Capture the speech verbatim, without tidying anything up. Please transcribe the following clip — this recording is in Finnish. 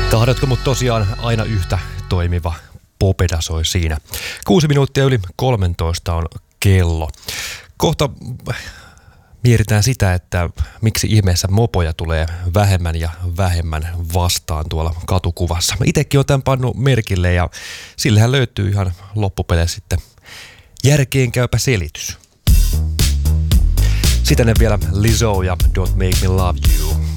Tahdatko mut tosiaan aina yhtä toimiva popeda soi siinä. Kuusi minuuttia yli kolmentoista on kello. Kohta mietitään sitä, että miksi ihmeessä mopoja tulee vähemmän ja vähemmän vastaan tuolla katukuvassa. Itsekin olen tämän pannut merkille ja sillähän löytyy ihan loppupeleissä sitten järkeenkäypä selitys. Sitten vielä Lizzo ja Don't Make Me Love You.